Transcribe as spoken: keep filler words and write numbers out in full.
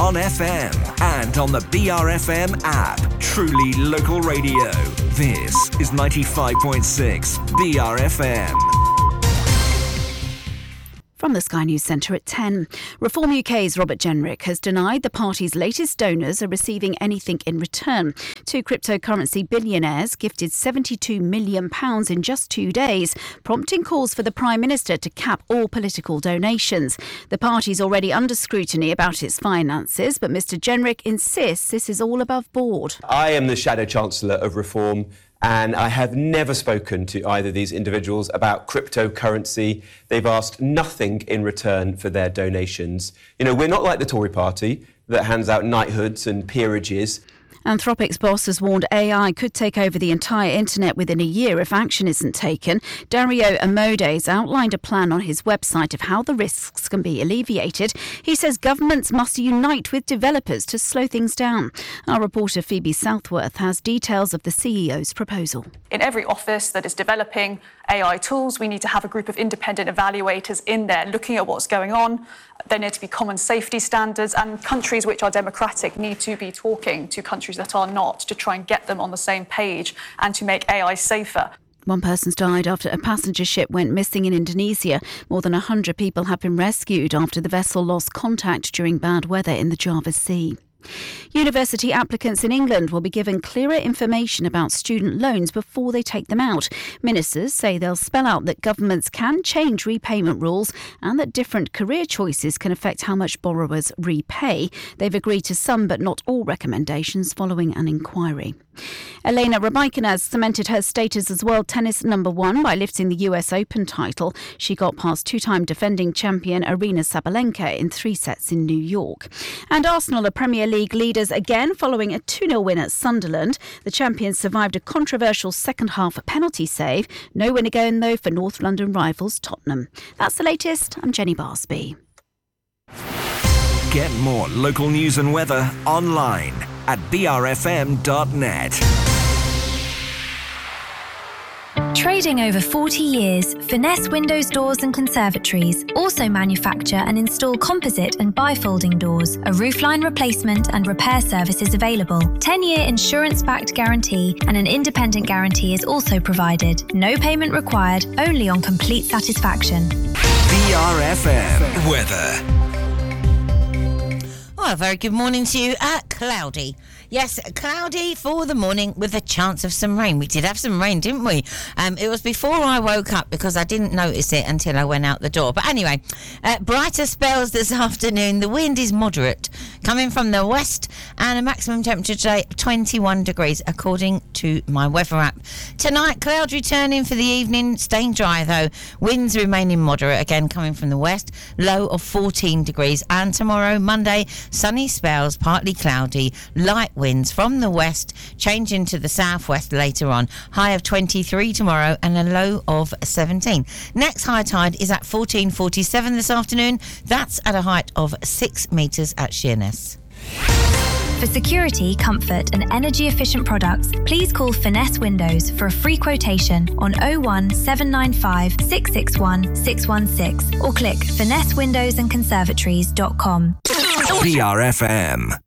on F M and on the B R F M app. Truly local radio. This is ninety-five point six B R F M. From the Sky News Centre at ten. Reform U K's Robert Jenrick has denied the party's latest donors are receiving anything in return. Two cryptocurrency billionaires gifted seventy-two million pounds in just two days, prompting calls for the Prime Minister to cap all political donations. The party's already under scrutiny about its finances, but Mr Jenrick insists this is all above board. I am the Shadow Chancellor of Reform, and I have never spoken to either of these individuals about cryptocurrency. They've asked nothing in return for their donations. You know, we're not like the Tory party that hands out knighthoods and peerages. Anthropic's boss has warned A I could take over the entire internet within a year if action isn't taken. Dario Amodei's outlined a plan on his website of how the risks can be alleviated. He says governments must unite with developers to slow things down. Our reporter Phoebe Southworth has details of the C E O's proposal. In every office that is developing A I tools, we need to have a group of independent evaluators in there looking at what's going on. There need to be common safety standards, and countries which are democratic need to be talking to countries that are not to try and get them on the same page and to make A I safer. One person's died after a passenger ship went missing in Indonesia. More than one hundred people have been rescued after the vessel lost contact during bad weather in the Java Sea. University applicants in England will be given clearer information about student loans before they take them out. Ministers say they'll spell out that governments can change repayment rules and that different career choices can affect how much borrowers repay. They've agreed to some but not all recommendations following an inquiry. Elena Rybakina has cemented her status as world tennis number one by lifting the U S Open title. She got past two-time defending champion Aryna Sabalenka in three sets in New York. And Arsenal are Premier League leaders again following a two nil win at Sunderland. The champions survived a controversial second-half penalty save. No win again, though, for North London rivals Tottenham. That's the latest. I'm Jenny Barsby. Get more local news and weather online at b r f m dot net. Trading over forty years, Finesse Windows, Doors and Conservatories also manufacture and install composite and bifolding doors. A roofline replacement and repair service is available. ten-year insurance-backed guarantee and an independent guarantee is also provided. No payment required, only on complete satisfaction. B R F M weather. Well, a very good morning to you. Uh, cloudy. Yes, cloudy for the morning with a chance of some rain. We did have some rain, didn't we? Um, it was before I woke up because I didn't notice it until I went out the door. But anyway, uh, brighter spells this afternoon. The wind is moderate, coming from the west, and a maximum temperature today of twenty-one degrees, according to my weather app. Tonight, clouds returning for the evening, staying dry though. Winds remaining moderate, again coming from the west, low of fourteen degrees. And tomorrow, Monday, sunny spells, partly cloudy, light winds from the west, changing to the southwest later on. High of twenty-three tomorrow and a low of seventeen. Next high tide is at fourteen forty-seven this afternoon. That's at a height of six metres at Sheerness. For security, comfort and energy efficient products, please call Finesse Windows for a free quotation on oh one seven nine five six six one six one six or click finesse windows and conservatories dot com. B R F M.